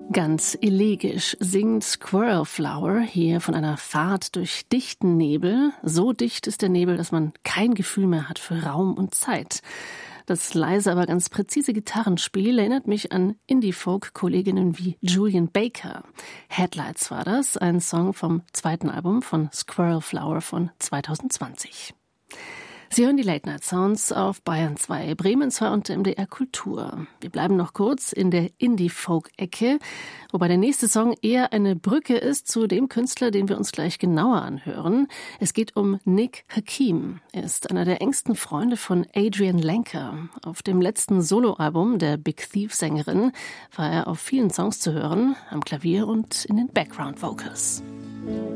Ganz elegisch singt Squirrel Flower hier von einer Fahrt durch dichten Nebel. So dicht ist der Nebel, dass man kein Gefühl mehr hat für Raum und Zeit. Das leise, aber ganz präzise Gitarrenspiel erinnert mich an Indie-Folk-Kolleginnen wie Julian Baker. Headlights war das, ein Song vom zweiten Album von Squirrel Flower von 2020. Sie hören die Late Night Sounds auf Bayern 2, Bremen 2 und MDR Kultur. Wir bleiben noch kurz in der Indie-Folk-Ecke, wobei der nächste Song eher eine Brücke ist zu dem Künstler, den wir uns gleich genauer anhören. Es geht um Nick Hakim. Er ist einer der engsten Freunde von Adrienne Lenker. Auf dem letzten Soloalbum der Big Thief-Sängerin war er auf vielen Songs zu hören, am Klavier und in den Background-Vocals.